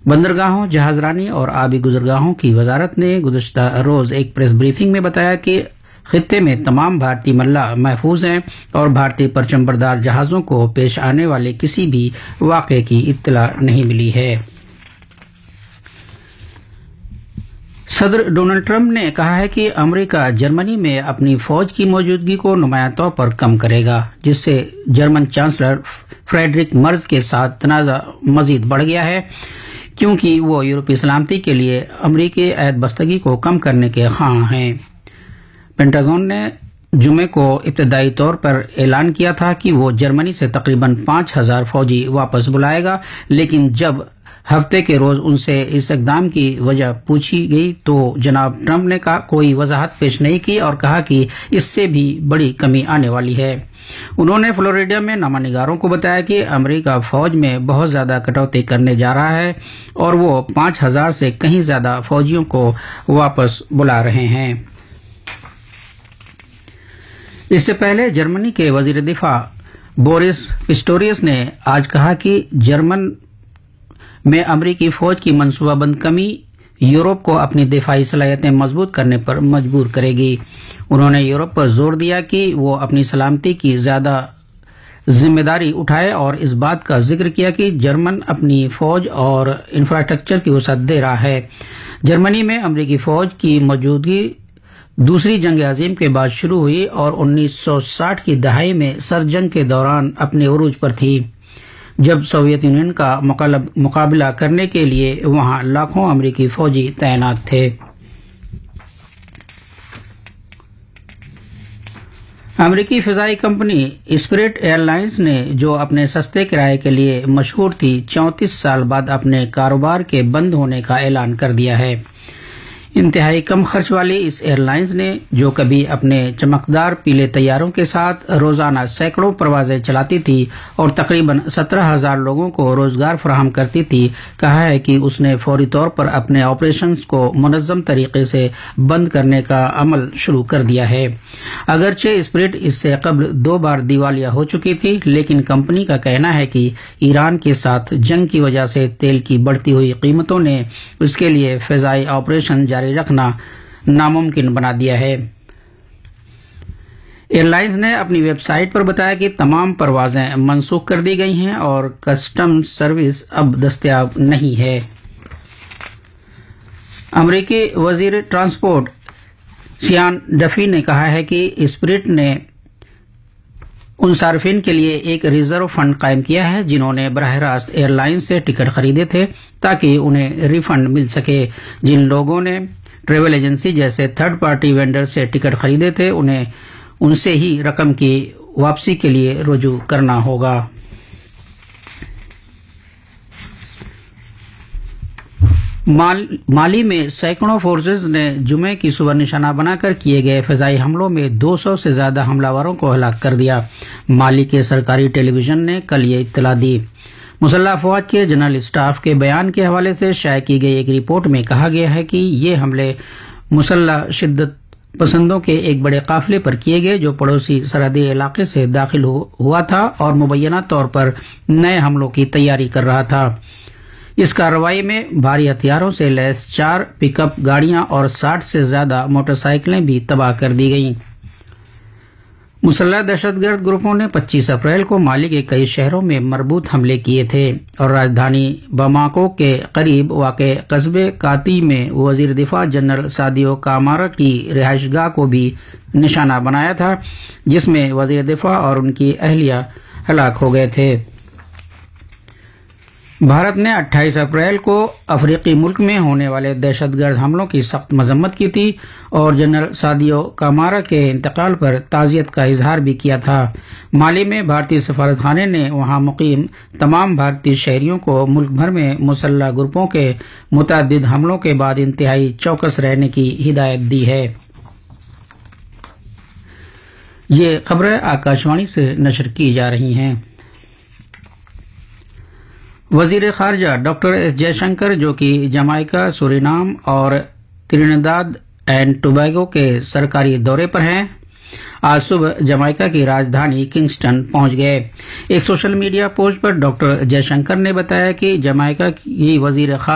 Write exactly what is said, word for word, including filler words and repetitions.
بندرگاہوں، جہاز رانی اور آبی گزرگاہوں کی وزارت نے گزشتہ روز ایک پریس بریفنگ میں بتایا کہ خطے میں تمام بھارتی ملاح محفوظ ہیں اور بھارتی پرچم بردار جہازوں کو پیش آنے والے کسی بھی واقعے کی اطلاع نہیں ملی ہے۔ صدر ڈونلڈ ٹرمپ نے کہا ہے کہ امریکہ جرمنی میں اپنی فوج کی موجودگی کو نمایاں طور پر کم کرے گا، جس سے جرمن چانسلر فریڈرک مرز کے ساتھ تنازع مزید بڑھ گیا ہے، کیونکہ وہ یورپی سلامتی کے لیے امریکی عہد بستگی کو کم کرنے کے خواہاں ہیں۔ پینٹاگون نے جمعے کو ابتدائی طور پر اعلان کیا تھا کہ وہ جرمنی سے تقریباً پانچ ہزار فوجی واپس بلائے گا، لیکن جب ہفتے کے روز ان سے اس اقدام کی وجہ پوچھی گئی تو جناب ٹرمپ نے کوئی وضاحت پیش نہیں کی اور کہا کہ اس سے بھی بڑی کمی آنے والی ہے۔ انہوں نے فلوریڈا میں نامہ نگاروں کو بتایا کہ امریکہ فوج میں بہت زیادہ کٹوتی کرنے جا رہا ہے اور وہ پانچ ہزار سے کہیں زیادہ فوجیوں کو واپس بلا رہے ہیں۔ اس سے پہلے جرمنی کے وزیر دفاع بورس پسٹوریس نے آج کہا کہ جرمن میں امریکی فوج کی منصوبہ بند کمی یورپ کو اپنی دفاعی صلاحیتیں مضبوط کرنے پر مجبور کرے گی۔ انہوں نے یورپ پر زور دیا کہ وہ اپنی سلامتی کی زیادہ ذمہ داری اٹھائے اور اس بات کا ذکر کیا کہ جرمن اپنی فوج اور انفراسٹرکچر کی وسعت دے رہا ہے۔ جرمنی میں امریکی فوج کی موجودگی دوسری جنگ عظیم کے بعد شروع ہوئی اور انیس سو ساٹھ کی دہائی میں سر جنگ کے دوران اپنے عروج پر تھی، جب سوویت یونین کا مقابلہ کرنے کے لیے وہاں لاکھوں امریکی فوجی تعینات تھے۔ امریکی فضائی کمپنی اسپرٹ ایئر لائنز نے جو اپنے سستے کرائے کے لیے مشہور تھی، چونتیس سال بعد اپنے کاروبار کے بند ہونے کا اعلان کر دیا ہے۔ انتہائی کم خرچ والی اس ایئر لائنز نے جو کبھی اپنے چمکدار پیلے طیاروں کے ساتھ روزانہ سینکڑوں پروازیں چلاتی تھی اور تقریباً سترہ ہزار لوگوں کو روزگار فراہم کرتی تھی، کہا ہے کہ اس نے فوری طور پر اپنے آپریشنز کو منظم طریقے سے بند کرنے کا عمل شروع کر دیا ہے۔ اگرچہ اسپرٹ اس سے قبل دو بار دیوالیہ ہو چکی تھی، لیکن کمپنی کا کہنا ہے کہ ایران کے ساتھ جنگ کی وجہ سے تیل کی بڑھتی ہوئی قیمتوں نے اس کے لیے فضائی آپریشن جاری رکھنا ناممکن بنا دیا ہے۔ ایئر لائنز نے اپنی ویب سائٹ پر بتایا کہ تمام پروازیں منسوخ کر دی گئی ہیں اور کسٹم سروس اب دستیاب نہیں ہے۔ امریکی وزیر ٹرانسپورٹ سیان ڈفی نے کہا ہے کہ اسپرٹ نے ان صارفین کے لیے ایک ریزرو فنڈ قائم کیا ہے جنہوں نے براہ راست ایئر لائن سے ٹکٹ خریدے تھے تاکہ انہیں ری فنڈ مل سکے۔ جن لوگوں نے ٹریول ایجنسی جیسے تھرڈ پارٹی وینڈر سے ٹکٹ خریدے تھے انہیں ان سے ہی رقم کی واپسی کے لیے رجوع کرنا ہوگا۔ مالی میں سینکڑوں فورسز نے جمعے کی صبح نشانہ بنا کر کیے گئے فضائی حملوں میں دو سو سے زیادہ حملہ آوروں کو ہلاک کر دیا۔ مالی کے سرکاری ٹیلی ویژن نے کل یہ اطلاع دی۔ مسلح افواج کے جنرل اسٹاف کے بیان کے حوالے سے شائع کی گئی ایک رپورٹ میں کہا گیا ہے کہ یہ حملے مسلح شدت پسندوں کے ایک بڑے قافلے پر کیے گئے جو پڑوسی سرحدی علاقے سے داخل ہوا تھا اور مبینہ طور پر نئے حملوں کی تیاری کر رہا تھا۔ اس کارروائی میں بھاری ہتھیاروں سے لیس چار پک اپ گاڑیاں اور ساٹھ سے زیادہ موٹر سائیکلیں بھی تباہ کر دی گئیں۔ مسلح دہشت گرد گروپوں نے پچیس اپریل کو مالی کے کئی شہروں میں مربوط حملے کیے تھے اور راجدھانی باماکو کے قریب واقع قصبے کاتی میں وزیر دفاع جنرل سادیو کامارا کی رہائش گاہ کو بھی نشانہ بنایا تھا، جس میں وزیر دفاع اور ان کی اہلیہ ہلاک ہو گئے تھے۔ بھارت نے اٹھائیس اپریل کو افریقی ملک میں ہونے والے دہشت گرد حملوں کی سخت مذمت کی تھی اور جنرل سادیو کامارا کے انتقال پر تعزیت کا اظہار بھی کیا تھا۔ مالی میں بھارتی سفارت خانے نے وہاں مقیم تمام بھارتی شہریوں کو ملک بھر میں مسلح گروپوں کے متعدد حملوں کے بعد انتہائی چوکس رہنے کی ہدایت دی ہے۔ یہ خبریں آکاشوانی سے نشر کی جا رہی ہیں۔ وزیر خارجہ ڈاکٹر ایس جے شنکر، جو کہ جمائیکا، سورینام اور ٹرینیداد اینڈ ٹوبیگو کے سرکاری دورے پر ہیں، آج صبح جمائیکا کی راجدھانی کنگسٹن پہنچ گئے۔ ایک سوشل میڈیا پوسٹ پر ڈاکٹر جے شنکر نے بتایا کہ جمائیکا کی وزیر خارجہ